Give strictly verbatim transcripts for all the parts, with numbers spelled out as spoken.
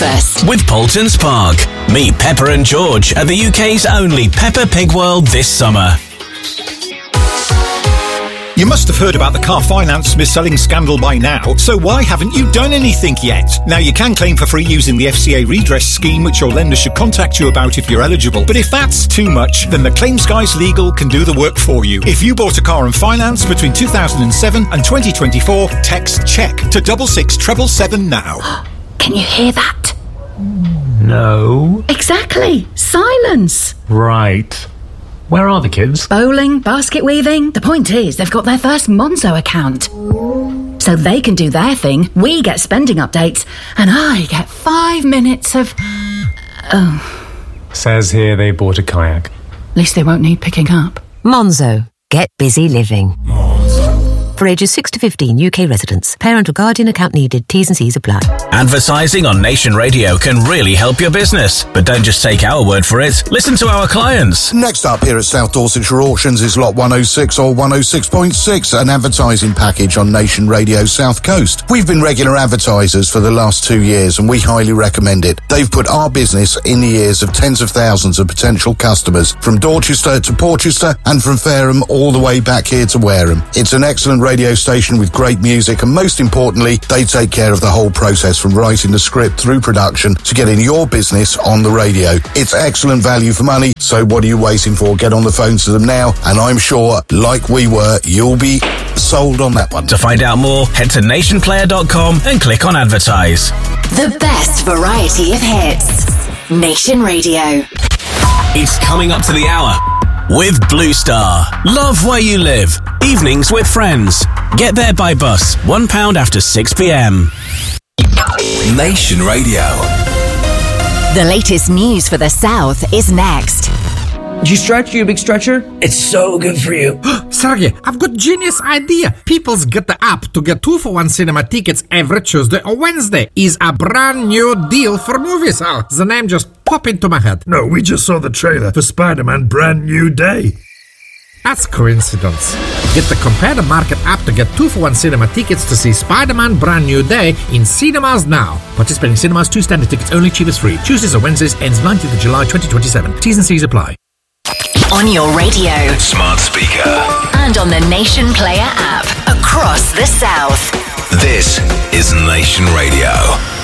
breakfast with Poultons Park. Meet Pepper and George at the U K's only Peppa Pig World this summer. You must have heard about the car finance mis-selling scandal by now, so why haven't you done anything yet? Now, you can claim for free using the F C A redress scheme, which your lender should contact you about if you're eligible. But if that's too much, then the Claims Guys Legal can do the work for you. If you bought a car on finance between two thousand seven and twenty twenty-four, text CHECK to double six treble seven now. Can you hear that? No. Exactly. Silence. Right. Where are the kids? Bowling, basket weaving. The point is, they've got their first Monzo account. So they can do their thing, we get spending updates, and I get five minutes of... Oh. Says here they bought a kayak. At least they won't need picking up. Monzo. Get busy living. For ages six to fifteen, U K residents. Parent or guardian account needed. T's and C's apply. Advertising on Nation Radio can really help your business. But don't just take our word for it. Listen to our clients. Next up here at South Dorsetshire Auctions is Lot one oh six or one oh six point six, an advertising package on Nation Radio South Coast. We've been regular advertisers for the last two years and we highly recommend it. They've put our business in the ears of tens of thousands of potential customers, from Dorchester to Porchester and from Fareham all the way back here to Wareham. It's an excellent radio station with great music, and most importantly, they take care of the whole process from writing the script through production to getting your business on the radio. It's excellent value for money, so what are you waiting for? Get on the phone to them now, and I'm sure, like we were, you'll be sold on that one. To find out more, head to nation player dot com and click on advertise. The best variety of hits. Nation Radio. It's coming up to the hour with Blue Star. Love where you live. Evenings with friends. Get there by bus. One pound after six p.m. Nation Radio. The latest news for the South is next. Do you stretch, you big stretcher? It's so good for you. Sergey, I've got genius idea. People's get the app to get two for one cinema tickets every Tuesday or Wednesday. Is a brand new deal for movies. Oh, the name just popped into my head. No, we just saw the trailer for Spider-Man Brand New Day. That's coincidence. Get the Compare the Market app to get two for one cinema tickets to see Spider-Man Brand New Day in cinemas now. Participating cinemas, two standard tickets only, cheapest free. Tuesdays or Wednesdays, ends nineteenth of July twenty twenty-seven. T's and C's apply. On your radio, smart speaker, and on the Nation Player app across the South. This is Nation Radio.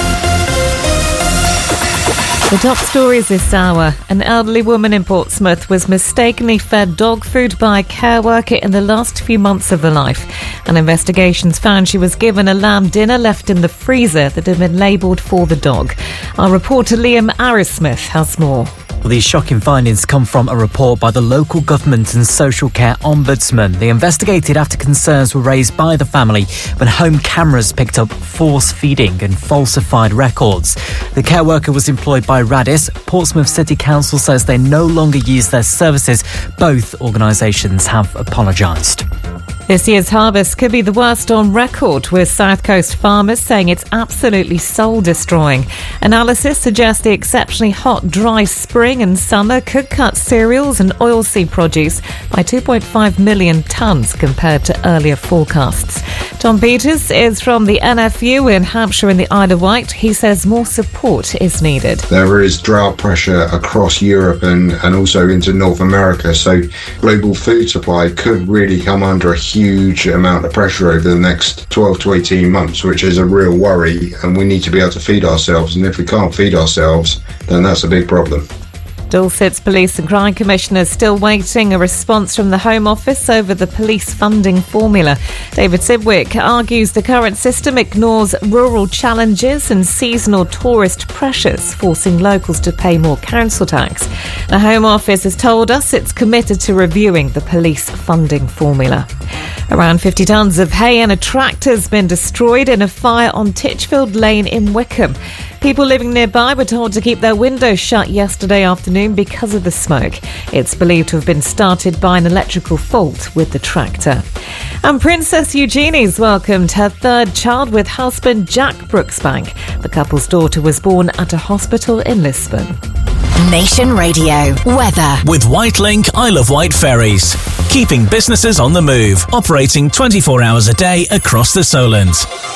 The top stories this hour. An elderly woman in Portsmouth was mistakenly fed dog food by a care worker in the last few months of her life. And investigations found she was given a lamb dinner left in the freezer that had been labelled for the dog. Our reporter Liam Arrowsmith has more. Well, these shocking findings come from a report by the local government and social care ombudsman. They investigated after concerns were raised by the family when home cameras picked up force feeding and falsified records. The care worker was employed by Radis. Portsmouth City Council says they no longer use their services. Both organisations have apologised. This year's harvest could be the worst on record, with South Coast farmers saying it's absolutely soul-destroying. Analysis suggests the exceptionally hot, dry spring and summer could cut cereals and oilseed produce by two point five million tonnes compared to earlier forecasts. Tom Peters is from the N F U in Hampshire in the Isle of Wight. He says more support is needed. There is drought pressure across Europe and, and also into North America, so global food supply could really come under a huge amount of pressure over the next twelve to eighteen months, which is a real worry, and we need to be able to feed ourselves, and if we can't feed ourselves, then that's a big problem. Dorset's Police and Crime Commissioner is still waiting a response from the Home Office over the police funding formula. David Sidwick argues the current system ignores rural challenges and seasonal tourist pressures, forcing locals to pay more council tax. The Home Office has told us it's committed to reviewing the police funding formula. Around fifty tonnes of hay and a tractor has been destroyed in a fire on Titchfield Lane in Wickham. People living nearby were told to keep their windows shut yesterday afternoon because of the smoke. It's believed to have been started by an electrical fault with the tractor. And Princess Eugenie's welcomed her third child with husband Jack Brooksbank. The couple's daughter was born at a hospital in Lisbon. Nation Radio weather with Whitelink Isle of Wight ferries, keeping businesses on the move, operating twenty-four hours a day across the Solent.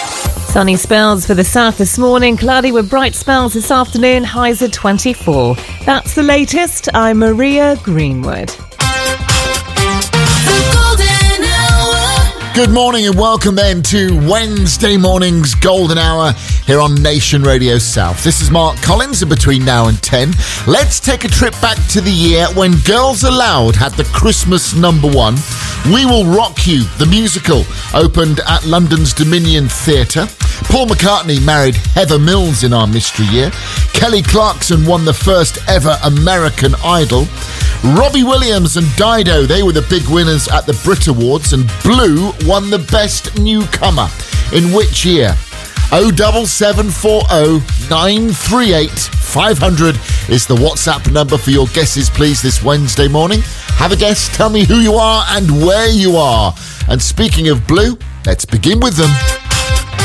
Sunny spells for the south this morning, cloudy with bright spells this afternoon, highs at twenty-four. That's the latest. I'm Maria Greenwood. Good morning and welcome then to Wednesday morning's Golden Hour here on Nation Radio South. This is Mark Collins, and between now and ten, let's take a trip back to the year when Girls Aloud had the Christmas number one. We Will Rock You, the musical, opened at London's Dominion Theatre. Paul McCartney married Heather Mills in our mystery year. Kelly Clarkson won the first ever American Idol. Robbie Williams and Dido, they were the big winners at the Brit Awards, and Blue won the Best Newcomer. In which year? oh seven seven four oh nine three eight five hundred is the WhatsApp number for your guesses, please, this Wednesday morning. Have a guess, tell me who you are and where you are. And speaking of Blue, let's begin with them.